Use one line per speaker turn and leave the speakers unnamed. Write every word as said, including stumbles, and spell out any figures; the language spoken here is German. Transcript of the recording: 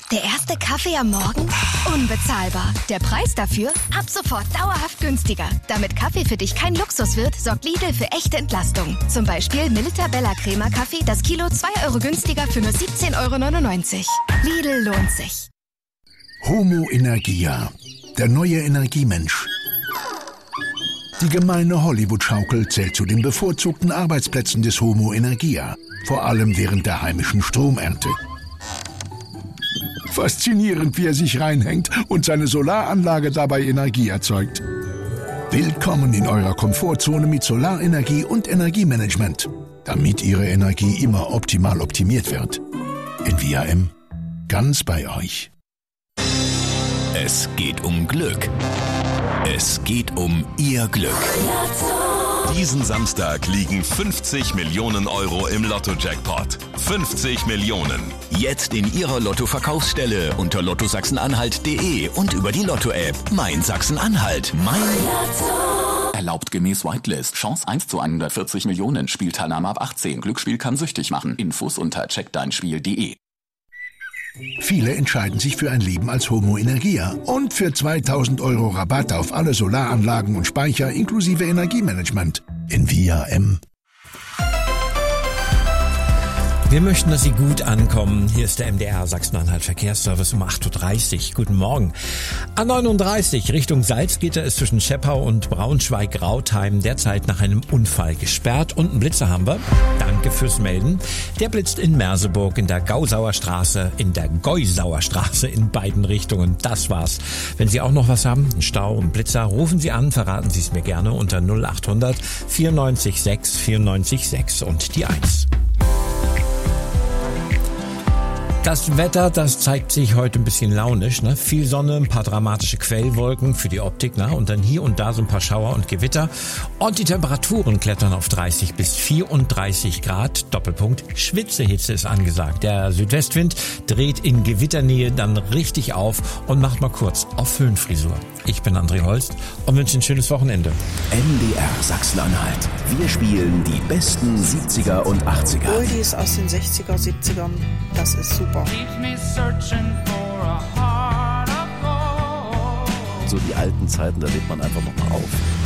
Der erste Kaffee am Morgen? Unbezahlbar. Der Preis dafür? Ab sofort dauerhaft günstiger. Damit Kaffee für dich kein Luxus wird, sorgt Lidl für echte Entlastung. Zum Beispiel Milita Bella Crema Kaffee, das Kilo zwei Euro günstiger für nur siebzehn Euro neunundneunzig. Lidl lohnt sich.
Homo Energia, der neue Energiemensch. Die gemeine Hollywood-Schaukel zählt zu den bevorzugten Arbeitsplätzen des Homo Energia, vor allem während der heimischen Stromernte. Faszinierend, wie er sich reinhängt und seine Solaranlage dabei Energie erzeugt. Willkommen in eurer Komfortzone mit Solarenergie und Energiemanagement, damit Ihre Energie immer optimal optimiert wird. In V R M, ganz bei euch.
Es geht um Glück. Es geht um Ihr Glück. Diesen Samstag liegen fünfzig Millionen Euro im Lotto-Jackpot. fünfzig Millionen. Jetzt in Ihrer Lotto-Verkaufsstelle unter lotto sachsen-anhalt punkt de und über die Lotto-App. Mein Sachsen-Anhalt. Mein Lotto.
Erlaubt gemäß Whitelist. Chance eins zu hundertvierzig Millionen. Spielteilnahme ab achtzehn. Glücksspiel kann süchtig machen. Infos unter check dein spiel punkt de.
Viele entscheiden sich für ein Leben als Homo Energia und für zweitausend Euro Rabatt auf alle Solaranlagen und Speicher inklusive Energiemanagement in V R M.
Wir möchten, dass Sie gut ankommen. Hier ist der M D R Sachsen-Anhalt Verkehrsservice um acht Uhr dreißig. Guten Morgen. A neununddreißig Richtung Salzgitter ist zwischen Scheppau und Braunschweig-Rautheim derzeit nach einem Unfall gesperrt. Und einen Blitzer haben wir. Danke fürs Melden. Der blitzt in Merseburg, in der Gausauer Straße, in der Geusauer Straße in beiden Richtungen. Das war's. Wenn Sie auch noch was haben, einen Stau, einen Blitzer, rufen Sie an, verraten Sie es mir gerne unter null acht hundert vierundneunzig sechs vierundneunzig sechs und die eins. Das Wetter, das zeigt sich heute ein bisschen launisch, ne? Viel Sonne, ein paar dramatische Quellwolken für die Optik, ne? Und dann hier und da so ein paar Schauer und Gewitter. Und die Temperaturen klettern auf dreißig bis vierunddreißig Grad. Doppelpunkt, Schwitzehitze ist angesagt. Der Südwestwind dreht in Gewitternähe dann richtig auf und macht mal kurz auf Höhenfrisur. Ich bin André Holst und wünsche ein schönes Wochenende.
M D R Sachsen-Anhalt. Wir spielen die besten siebziger und achtziger.
Oldies aus den sechziger, siebzigern. Das ist super.
So die alten Zeiten, da lebt man einfach noch mal auf.